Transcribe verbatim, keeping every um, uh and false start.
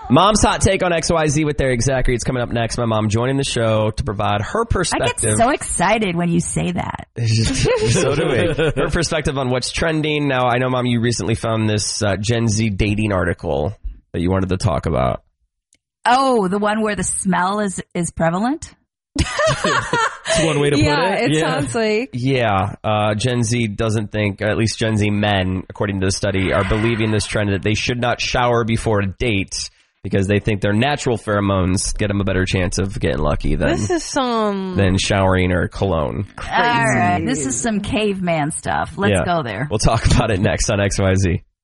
Mom's hot take on X Y Z with Derek Zachary. It's coming up next. My mom joining the show to provide her perspective. I get so excited when you say that. So do we. Her perspective on what's trending. Now, I know, Mom, you recently found this uh, Gen Z dating article that you wanted to talk about. Oh, the one where the smell is, is prevalent? That's one way to yeah, put it. it Yeah, sounds like. Yeah, uh, Gen Z doesn't think, at least Gen Z men, according to the study, are believing this trend that they should not shower before a date because they think their natural pheromones get them a better chance of getting lucky than, This is some... than showering or cologne. All right, this is some caveman stuff. Let's Yeah. go there. We'll talk about it next on X Y Z.